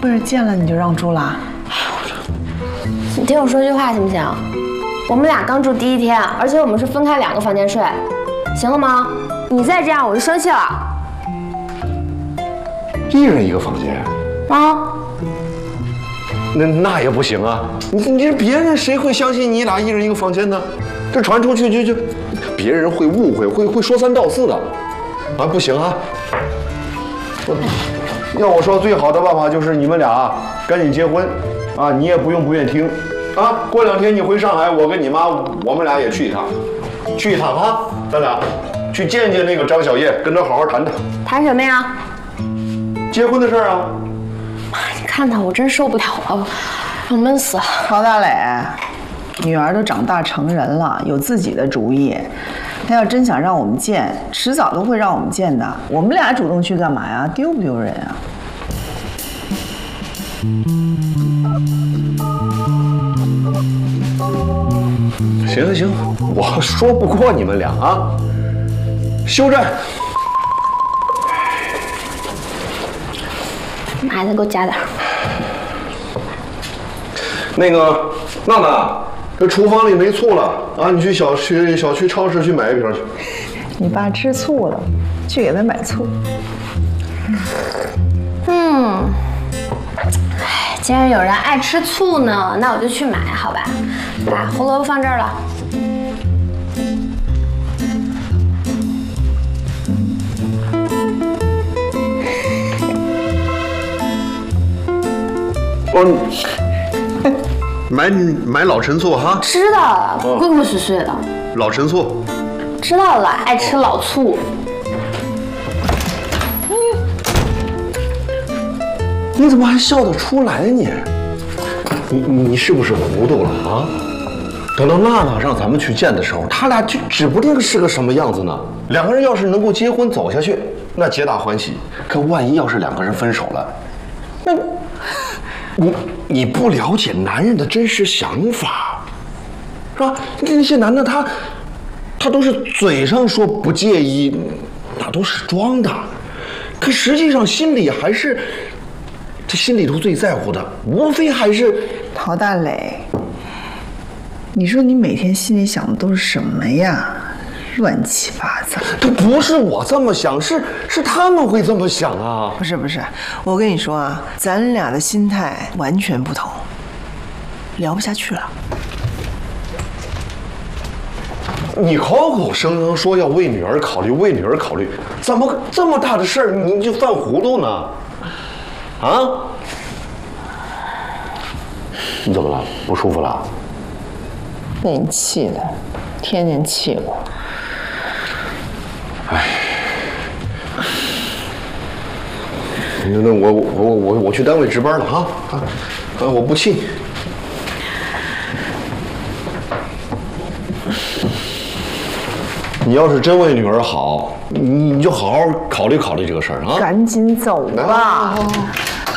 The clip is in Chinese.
不是见了你就让住了？ 你听我说句话行不行？我们俩刚住第1天，而且我们是分开2个房间睡，行了吗？你再这样我就生气了。 1人1个房间啊？ 那也不行啊！你别人谁会相信你俩1人1个房间呢？这传出去就别人会误会，会说三道四的，啊不行啊！要我说，最好的办法就是你们俩赶紧结婚，啊你也不用不愿听，啊过2天你回上海，我跟你妈我们俩也去一趟啊，咱俩去见见那个张小叶，跟他好好谈谈。 谈什么呀？ 结婚的事儿啊。 你看他，我真受不了了，要闷死了。 陶大磊，女儿都长大成人了，有自己的主意。她要真想让我们见，迟早都会让我们见的。我们俩主动去干嘛呀？丢不丢人啊？ 行，我说不过你们俩啊，休战。 妈，再给我加点。 那个娜娜，这厨房里没醋了啊，你去小区超市去买1瓶去。 你爸吃醋了，去给他买醋。 既然有人爱吃醋呢，那我就去买，好吧？把胡萝卜放这儿了。 买老陈醋哈。 知道了，规规矩矩的。 老陈醋。 知道了，爱吃老醋。 你怎么还笑得出来呢？你是不是糊涂了啊？等到娜娜让咱们去见的时候，他俩就指不定是个什么样子呢。2个人要是能够结婚走下去，那皆大欢喜。可万一要是2个人分手了，那你不了解男人的真实想法，是吧？那些男的他都是嘴上说不介意，那都是装的，可实际上心里还是，这心里头最在乎的，无非还是陶大磊，你说你每天心里想的都是什么呀？乱七八糟。 这不是我这么想，是他们会这么想啊。 不是，我跟你说啊，咱俩的心态完全不同，聊不下去了。 你口口声声说要为女儿考虑，为女儿考虑，怎么这么大的事儿你就犯糊涂呢？啊？你怎么了？不舒服了？ 被你气的，天天气我。 哎，那我去单位值班了啊！我不气你。你要是真为女儿好，你就好好考虑考虑这个事儿啊！ 赶紧走吧。